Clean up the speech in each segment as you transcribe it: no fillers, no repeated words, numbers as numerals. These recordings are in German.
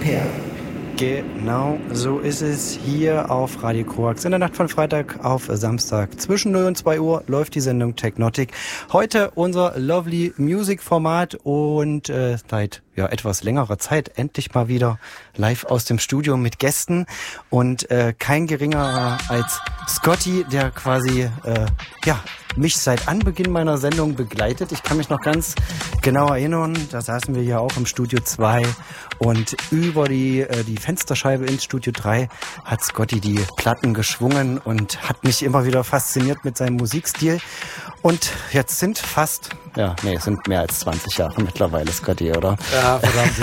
Ampere. Genau, so ist es hier auf Radio Korax. In der Nacht von Freitag auf Samstag zwischen 0 und 2 Uhr läuft die Sendung Technotic. Heute unser Lovely Music Format und seit etwas längerer Zeit endlich mal wieder live aus dem Studio mit Gästen und kein geringerer als Scotty, der quasi mich seit Anbeginn meiner Sendung begleitet. Ich kann mich noch ganz genau erinnern, da saßen wir hier auch im Studio 2 und über die Fensterscheibe ins Studio 3 hat Scotty die Platten geschwungen und hat mich immer wieder fasziniert mit seinem Musikstil. Und jetzt sind sind mehr als 20 Jahre mittlerweile, Scotty, oder? Ja, verdammt,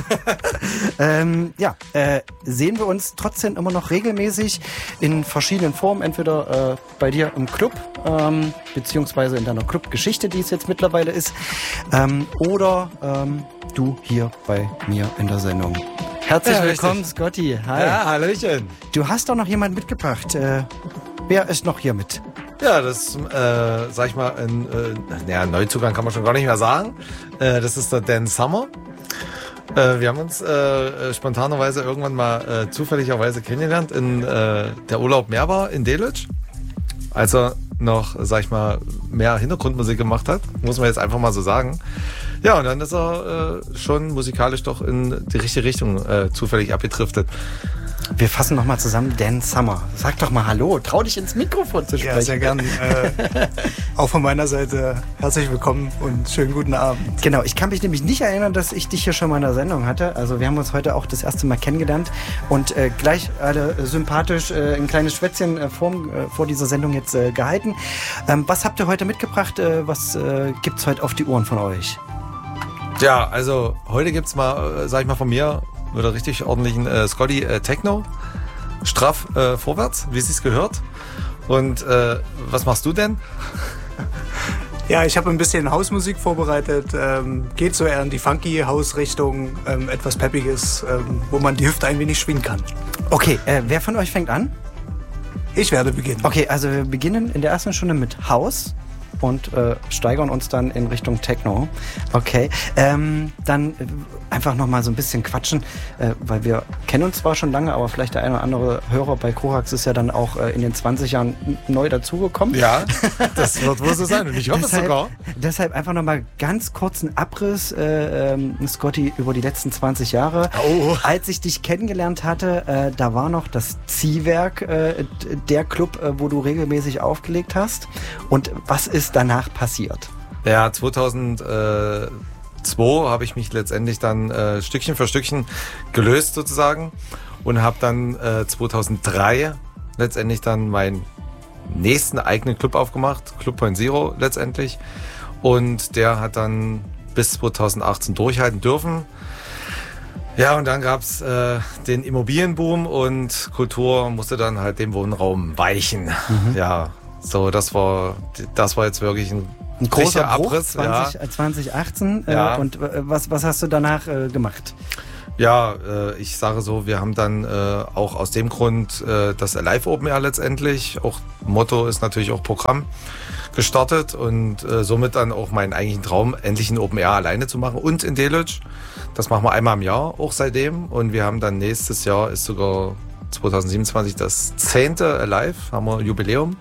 ja. Sehen wir uns trotzdem immer noch regelmäßig in verschiedenen Formen, entweder bei dir im Club, beziehungsweise in deiner Clubgeschichte, die es jetzt mittlerweile ist, oder du hier bei mir in der Sendung. Herzlich willkommen, richtig. Scotty. Hi. Ja, hallöchen. Du hast doch noch jemanden mitgebracht. Wer ist noch hier mit? Ja, das sag ich mal, ein Neuzugang kann man schon gar nicht mehr sagen. Das ist der Dan Summer. Wir haben uns spontanerweise irgendwann mal zufälligerweise kennengelernt in der Urlaub Meerbar in Delitzsch. Als er noch, sag ich mal, mehr Hintergrundmusik gemacht hat, muss man jetzt einfach mal so sagen. Ja, und dann ist er schon musikalisch doch in die richtige Richtung zufällig abgedriftet. Wir fassen nochmal zusammen, Dan Summer. Sag doch mal Hallo, trau dich ins Mikrofon zu sprechen. Ja, sehr gern. Auch von meiner Seite herzlich willkommen und schönen guten Abend. Genau, ich kann mich nämlich nicht erinnern, dass ich dich hier schon mal in der Sendung hatte. Also wir haben uns heute auch das erste Mal kennengelernt und gleich alle sympathisch ein kleines Schwätzchen vor dieser Sendung jetzt gehalten. Was habt ihr heute mitgebracht? Was gibt's heute auf die Ohren von euch? Ja, also heute gibt's mal, sag ich mal von mir, wieder richtig ordentlichen Scotty Techno. Straff vorwärts, wie es sich gehört. Und was machst du denn? Ja, ich habe ein bisschen Hausmusik vorbereitet. Geht so eher in die funky Hausrichtung, etwas Peppiges, wo man die Hüfte ein wenig schwingen kann. Okay, wer von euch fängt an? Ich werde beginnen. Okay, also wir beginnen in der ersten Stunde mit Haus und steigern uns dann in Richtung Techno. Okay, dann einfach nochmal so ein bisschen quatschen, weil wir kennen uns zwar schon lange, aber vielleicht der eine oder andere Hörer bei Korax ist ja dann auch in den 20 Jahren neu dazugekommen. Ja, das wird wohl so sein und ich hoffe es sogar. Deshalb einfach nochmal ganz kurzen Abriss, Scotty, über die letzten 20 Jahre. Oh. Als ich dich kennengelernt hatte, da war noch das Ziehwerk der Club, wo du regelmäßig aufgelegt hast. Und was ist danach passiert? Ja, 2002 habe ich mich letztendlich dann Stückchen für Stückchen gelöst sozusagen und habe dann 2003 letztendlich dann meinen nächsten eigenen Club aufgemacht, Club Point Zero letztendlich, und der hat dann bis 2018 durchhalten dürfen. Ja, und dann gab's den Immobilienboom und Kultur musste dann halt dem Wohnraum weichen. Mhm. Ja, so das war jetzt wirklich ein großer Abriss. 2018. Ja. Und was hast du danach gemacht? Ja, ich sage so, wir haben dann auch aus dem Grund das Alive Open Air letztendlich, auch Motto ist natürlich auch Programm, gestartet und somit dann auch meinen eigentlichen Traum, endlich ein Open Air alleine zu machen und in Delitzsch. Das machen wir einmal im Jahr, auch seitdem. Und wir haben dann nächstes Jahr, ist sogar 2027 das 10. Alive, haben wir Jubiläum.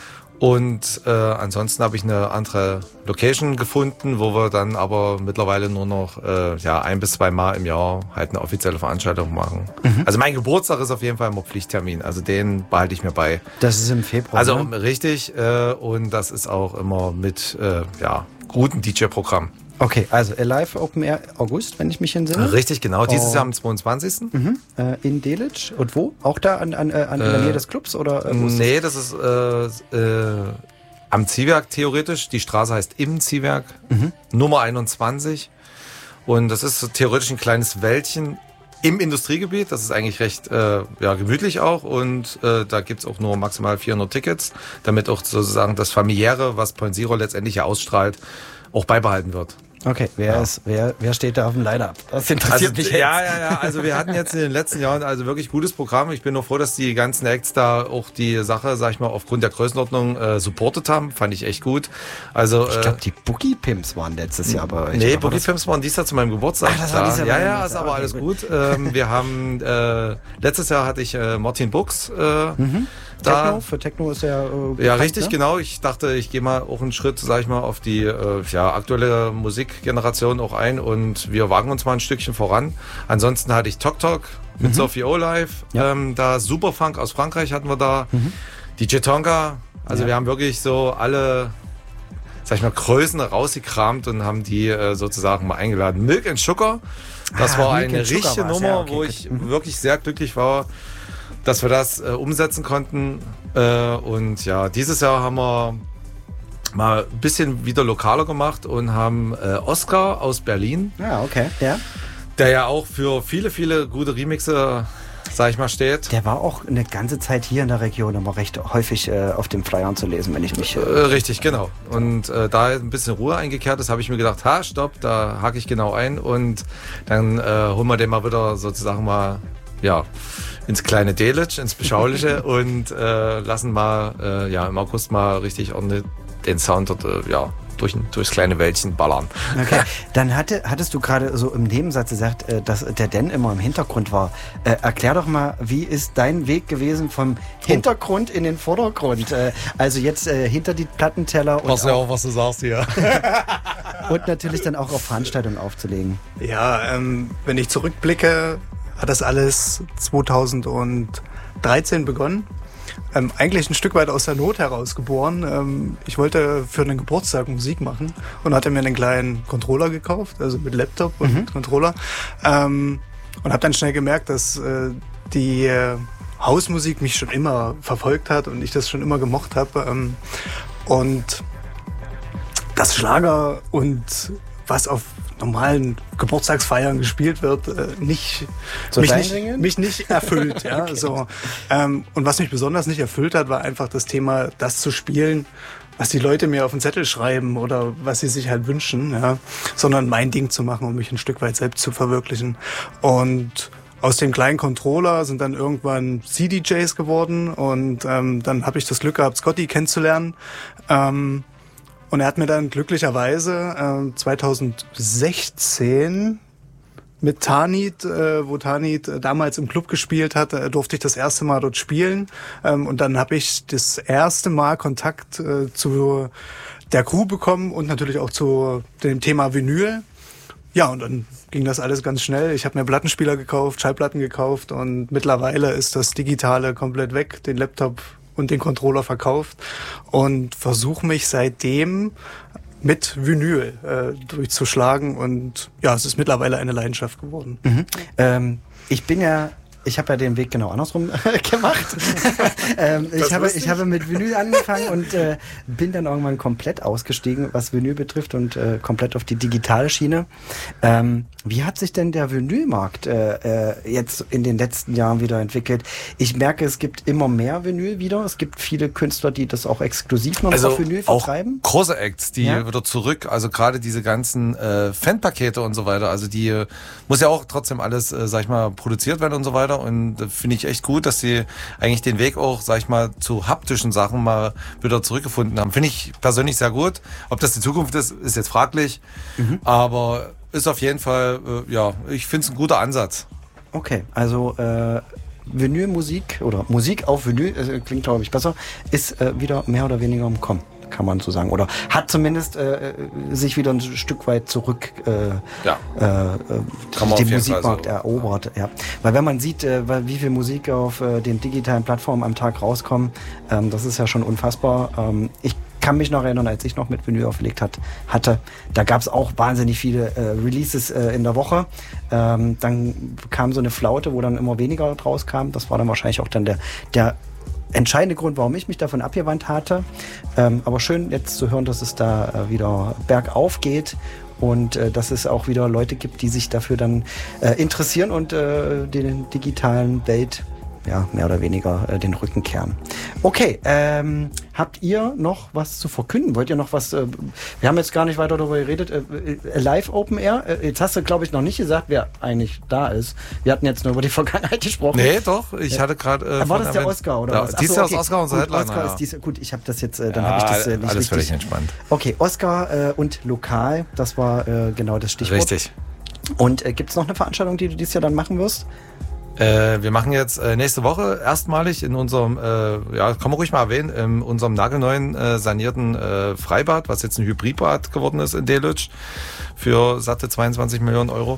Und ansonsten habe ich eine andere Location gefunden, wo wir dann aber mittlerweile nur noch 1 bis 2 Mal im Jahr halt eine offizielle Veranstaltung machen. Mhm. Also mein Geburtstag ist auf jeden Fall immer Pflichttermin, also den behalte ich mir bei. Das ist im Februar. Also richtig, und das ist auch immer mit gutem DJ-Programm. Okay, also Alive Open Air August, wenn ich mich entsinne. Richtig, genau. Dieses Jahr am 22. Mhm. In Delitzsch. Und wo? Auch da an der Nähe des Clubs? Oder, nee, das ist am Ziehwerk theoretisch. Die Straße heißt Im Ziehwerk, Nummer 21. Und das ist theoretisch ein kleines Wäldchen im Industriegebiet. Das ist eigentlich recht gemütlich auch. Und da gibt's auch nur maximal 400 Tickets, damit auch sozusagen das Familiäre, was Point Zero letztendlich ja ausstrahlt, auch beibehalten wird. Okay, wer steht da auf dem Line-Up? Das interessiert mich jetzt. Ja. Also wir hatten jetzt in den letzten Jahren also wirklich gutes Programm. Ich bin nur froh, dass die ganzen Acts da auch die Sache, sag ich mal, aufgrund der Größenordnung supportet haben. Fand ich echt gut. Also ich glaube, die Boogie Pimps waren letztes Jahr bei euch. Nee, Boogie Pimps waren dieses Jahr zu meinem Geburtstag. Ach, das war dieses Jahr Ja, ist aber alles gut. Wir haben letztes Jahr hatte ich Martin Bux Techno, für Techno ist ja ja, richtig, ne? Genau. Ich dachte, ich gehe mal auch einen Schritt, sag ich mal, auf die aktuelle Musikgeneration auch ein und wir wagen uns mal ein Stückchen voran. Ansonsten hatte ich Tok Tok mit Sophie O live. Ja. Da Superfunk aus Frankreich hatten wir da. DJ Tonka. Also wir haben wirklich so alle, sag ich mal, Größen rausgekramt und haben die sozusagen mal eingeladen. Milk and Sugar. Das war eine richtige Nummer, ja, okay, wo ich wirklich sehr glücklich war, dass wir das umsetzen konnten. Und ja, dieses Jahr haben wir mal ein bisschen wieder lokaler gemacht und haben Oscar aus Berlin. Ja, okay. Ja. Der ja auch für viele, viele gute Remixe, sag ich mal, steht. Der war auch eine ganze Zeit hier in der Region immer recht häufig auf den Flyern zu lesen, wenn ich mich... Richtig, genau. Und da ein bisschen Ruhe eingekehrt ist, habe ich mir gedacht, stopp, da hake ich genau ein und dann holen wir den mal wieder sozusagen mal, ja, ins kleine Delitzsch, ins Beschauliche und lassen mal im August mal richtig ordentlich den Sound dort durchs kleine Wäldchen ballern. Okay, dann hattest du gerade so im Nebensatz gesagt, dass der Dan immer im Hintergrund war. Erklär doch mal, wie ist dein Weg gewesen vom Hintergrund in den Vordergrund? Also jetzt hinter die Plattenteller und pass ja auch, was du sagst hier. Und natürlich dann auch auf Veranstaltungen aufzulegen. Ja, wenn ich zurückblicke, hat das alles 2013 begonnen. Eigentlich ein Stück weit aus der Not heraus geboren. Ich wollte für einen Geburtstag Musik machen und hatte mir einen kleinen Controller gekauft, also mit Laptop und Controller. Und habe dann schnell gemerkt, dass die Hausmusik mich schon immer verfolgt hat und ich das schon immer gemocht habe. Und das Schlager und was auf normalen Geburtstagsfeiern gespielt wird, mich nicht erfüllt. Ja, okay. So. Und was mich besonders nicht erfüllt hat, war einfach das Thema, das zu spielen, was die Leute mir auf den Zettel schreiben oder was sie sich halt wünschen, ja, sondern mein Ding zu machen, um mich ein Stück weit selbst zu verwirklichen. Und aus dem kleinen Controller sind dann irgendwann CDJs geworden und dann habe ich das Glück gehabt, Scotty kennenzulernen. Und er hat mir dann glücklicherweise 2016 mit Tanit, wo Tanit damals im Club gespielt hat, durfte ich das erste Mal dort spielen. Und dann habe ich das erste Mal Kontakt zu der Crew bekommen und natürlich auch zu dem Thema Vinyl. Ja, und dann ging das alles ganz schnell. Ich habe mir Plattenspieler gekauft, Schallplatten gekauft und mittlerweile ist das Digitale komplett weg, den Laptop und den Controller verkauft und versuche mich seitdem mit Vinyl durchzuschlagen und ja, es ist mittlerweile eine Leidenschaft geworden. Ich habe ja den Weg genau andersrum gemacht. Ich habe mit Vinyl angefangen und bin dann irgendwann komplett ausgestiegen, was Vinyl betrifft und komplett auf die digitale Schiene. Wie hat sich denn der Vinylmarkt jetzt in den letzten Jahren wieder entwickelt? Ich merke, es gibt immer mehr Vinyl wieder. Es gibt viele Künstler, die das auch exklusiv noch auf Vinyl vertreiben. Auch große Acts, die wieder zurück, also gerade diese ganzen Fanpakete und so weiter, also die muss ja auch trotzdem alles, sag ich mal, produziert werden und so weiter. Und da finde ich echt gut, dass sie eigentlich den Weg auch, sag ich mal, zu haptischen Sachen mal wieder zurückgefunden haben. Finde ich persönlich sehr gut. Ob das die Zukunft ist, ist jetzt fraglich. Aber ist auf jeden Fall, ich finde es ein guter Ansatz. Okay, also Vinylmusik oder Musik auf Vinyl, klingt glaube ich besser, ist wieder mehr oder weniger im Kommen, kann man so sagen. Oder hat zumindest sich wieder ein Stück weit zurück den Musikmarkt erobert. Ja. Weil wenn man sieht, wie viel Musik auf den digitalen Plattformen am Tag rauskommen, das ist ja schon unfassbar. Ich kann mich noch erinnern, als ich noch mit Vinyl aufgelegt hatte, da gab es auch wahnsinnig viele Releases in der Woche. Dann kam so eine Flaute, wo dann immer weniger draus kam. Das war dann wahrscheinlich auch dann der entscheidende Grund, warum ich mich davon abgewandt hatte. Aber schön jetzt zu hören, dass es da wieder bergauf geht und dass es auch wieder Leute gibt, die sich dafür dann interessieren und den digitalen Welt ja, mehr oder weniger den Rücken kehren. Okay, habt ihr noch was zu verkünden? Wollt ihr noch was? Wir haben jetzt gar nicht weiter darüber geredet. Live Open Air. Jetzt hast du, glaube ich, noch nicht gesagt, wer eigentlich da ist. Wir hatten jetzt nur über die Vergangenheit gesprochen. Nee, doch. Ich hatte gerade. War das der Oscar oder was? Dies Jahr ist Oscar unser Headliner. Oscar ist dies, gut, ich habe das jetzt, dann habe ich das nicht alles richtig. völlig entspannt. Okay, Oscar und lokal, das war genau das Stichwort. Richtig. Und gibt es noch eine Veranstaltung, die du dieses Jahr dann machen wirst? Wir machen jetzt nächste Woche erstmalig in unserem, kann man ruhig mal erwähnen, in unserem nagelneuen sanierten Freibad, was jetzt ein Hybridbad geworden ist in Delitzsch für satte 22 Millionen Euro.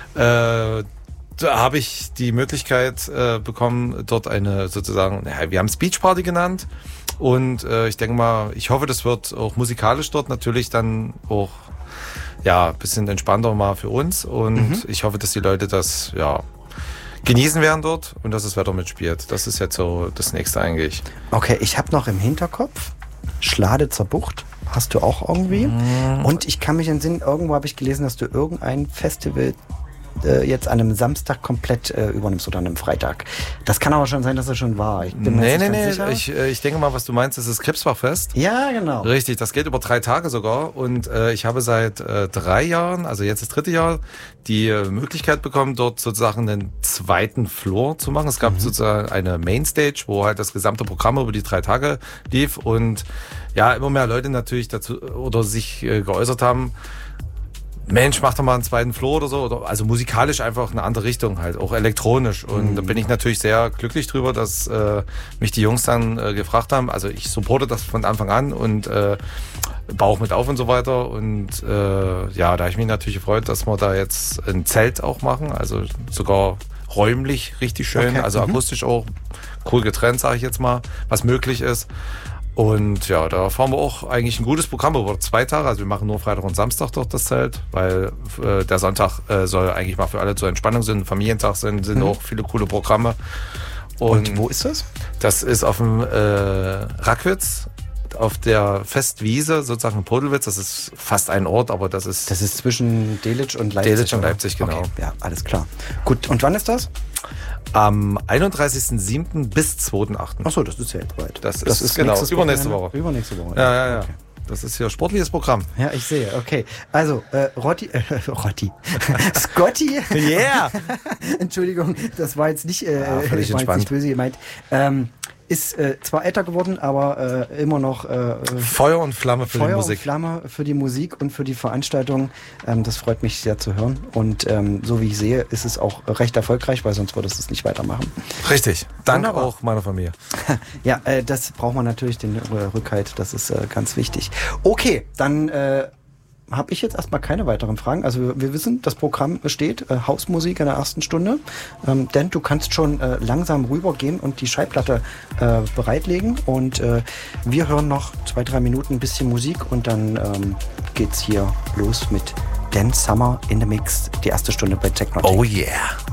Da habe ich die Möglichkeit bekommen, dort eine sozusagen, wir haben es Beachparty genannt. Und ich denke mal, ich hoffe, das wird auch musikalisch dort natürlich dann auch ein bisschen entspannter mal für uns. Und ich hoffe, dass die Leute das genießen werden dort und dass das Wetter mitspielt. Das ist jetzt so das Nächste eigentlich. Okay, ich habe noch im Hinterkopf Schladitzer Bucht. Hast du auch irgendwie? Und ich kann mich entsinnen, irgendwo habe ich gelesen, dass du irgendein Festival jetzt an einem Samstag komplett übernimmst oder an einem Freitag. Das kann aber schon sein, dass es schon war. Ich bin mir nicht ganz sicher. Ich denke mal, was du meinst, ist das Krebsbachfest. Ja, genau. Richtig, das geht über 3 Tage sogar und ich habe seit 3 Jahren, also jetzt das 3. Jahr, die Möglichkeit bekommen, dort sozusagen einen zweiten Floor zu machen. Es gab sozusagen eine Mainstage, wo halt das gesamte Programm über die 3 Tage lief und immer mehr Leute natürlich dazu oder sich geäußert haben, Mensch, mach doch mal einen zweiten Floor oder so. Also musikalisch einfach eine andere Richtung halt, auch elektronisch. Und da bin ich natürlich sehr glücklich drüber, dass mich die Jungs dann gefragt haben. Also ich supporte das von Anfang an und baue auch mit auf und so weiter. Und da habe ich mich natürlich gefreut, dass wir da jetzt ein Zelt auch machen. Also sogar räumlich richtig schön, also akustisch auch cool getrennt, sage ich jetzt mal, was möglich ist. Und da fahren wir auch eigentlich ein gutes Programm über 2 Tage. Also wir machen nur Freitag und Samstag dort das Zelt, weil der Sonntag soll eigentlich mal für alle zur Entspannung sein. Familientag sind auch viele coole Programme. Und wo ist das? Das ist auf dem Rackwitz, auf der Festwiese, sozusagen in Podelwitz. Das ist fast ein Ort, aber das ist... Das ist zwischen Delitzsch und Leipzig. Delitzsch und Leipzig, genau. Okay, ja, alles klar. Gut, und wann ist das? Am 31.07. bis 2.08. Achso, das ist ja jetzt bald. Das ist genau, übernächste Woche. Übernächste Woche. Ja. Okay. Das ist hier sportliches Programm. Ja, ich sehe, okay. Also, Scotty. Yeah! Entschuldigung, das war jetzt nicht, völlig entspannt. Nicht böse gemeint. Ist zwar älter geworden, aber immer noch Feuer und Flamme für die Musik. Feuer und Flamme für die Musik und für die Veranstaltung. Das freut mich sehr zu hören. Und so wie ich sehe, ist es auch recht erfolgreich, weil sonst würde es nicht weitermachen. Richtig. Dank Wunderbar. auch meiner Familie. Ja, das braucht man natürlich, den Rückhalt. Das ist ganz wichtig. Okay, dann habe ich jetzt erstmal keine weiteren Fragen. Also wir wissen, das Programm steht, Hausmusik in der ersten Stunde. Denn du kannst schon langsam rübergehen und die Schallplatte bereitlegen. Und wir hören noch 2-3 Minuten ein bisschen Musik und dann geht's hier los mit Dan Summer in the Mix, die erste Stunde bei Technotic. Oh yeah!